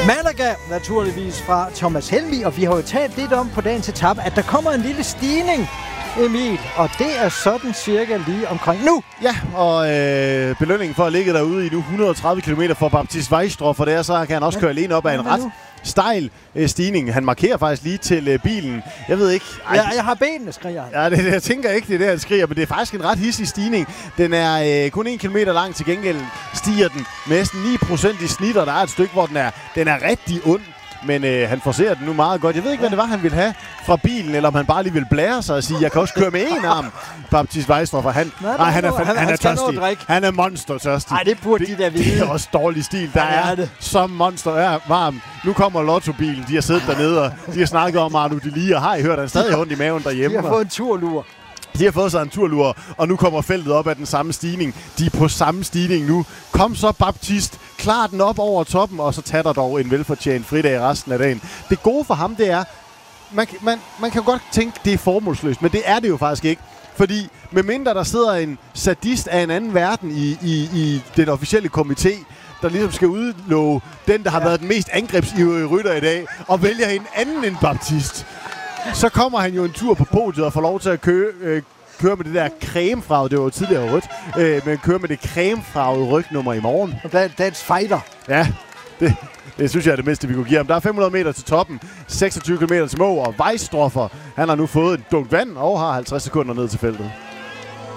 Malaga, naturligvis fra Thomas Helmig, og vi har jo talt lidt om på dagens etape, at der kommer en lille stigning, Emil, og det er sådan cirka lige omkring nu. Ja, og belønningen for at ligge derude i nu 130 km for Baptiste Weistrop, for der så kan han også køre alene op af en ret stejl stigning. Han markerer faktisk lige til bilen. Jeg ved ikke. Ja, jeg har benene, skriger han. Ja, jeg tænker ikke, det er det, han skriger, men det er faktisk en ret hissig stigning. Den er kun 1 km lang, til gengæld stiger den med næsten 9% i snit, og der er et stykke, hvor den er rigtig ond. Men han forcerer den nu meget godt. Jeg ved ikke, hvad det var, han ville have fra bilen, eller om han bare lige ville blære sig og sige, jeg kan også køre med en arm, Baptiste Weistrop. Han er tørstig. Han er monster-tørstig. Nej, det burde de da vide. Det er også dårlig stil. Der er som monster er varm. Nu kommer Lotto-bilen. De har siddet dernede, og de har snakket om Arno Delia. Har I hørt, han stadig ondt i maven derhjemme? De har fået en turlur. De har fået sig en turlur, og nu kommer feltet op af den samme stigning. De er på samme stigning nu. Kom så, Baptiste. Klar den op over toppen, og så tager der dog en velfortjent fridag resten af dagen. Det gode for ham, det er, man kan jo godt tænke, det er formålsløst, men det er det jo faktisk ikke. Fordi medmindre der sidder en sadist af en anden verden i den officielle komité, der ligesom skal udlove den, der har været den mest angrebsivrige rytter i dag, og vælger en anden end Baptiste, så kommer han jo en tur på podiet og får lov til at køre med det der cremefarvede, det var jo tidligere rødt, men køre med det cremefarvede rygnummer i morgen. That's fighter. Ja, det synes jeg er det mindste, vi kunne give ham. Der er 500 meter til toppen, 26 km til mål, og Weistrop, han har nu fået en dunk vand og har 50 sekunder ned til feltet.